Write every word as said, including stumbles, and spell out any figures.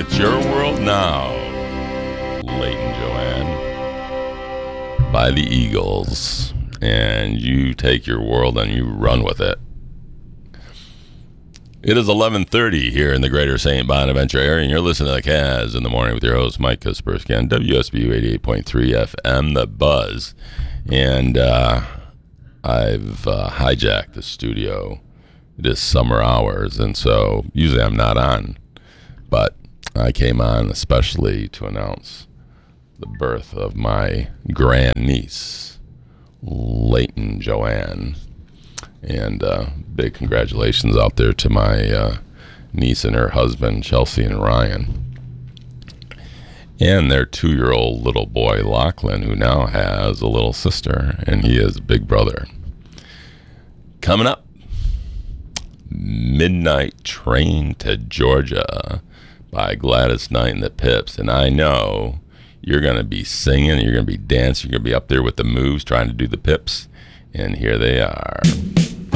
It's Your World Now. Leighton Joanne by the Eagles. And you take your world and you run with it. It is eleven thirty here in the greater Saint Bonaventure area, and you're listening to the Kaz in the Morning with your host, Mike Kaspersky, on W S B U eighty-eight point three F M, The Buzz. And uh, I've uh, hijacked the studio. It is summer hours, and so usually I'm not on. But I came on especially to announce the birth of my grandniece, Leighton Joanne. And uh, big congratulations out there to my uh, niece and her husband, Chelsea and Ryan. And their two-year-old little boy, Lachlan, who now has a little sister, and he is a big brother. Coming up, Midnight Train to Georgia by Gladys Knight and the Pips. And I know you're going to be singing, you're going to be dancing, you're going to be up there with the moves trying to do the Pips. And here they are.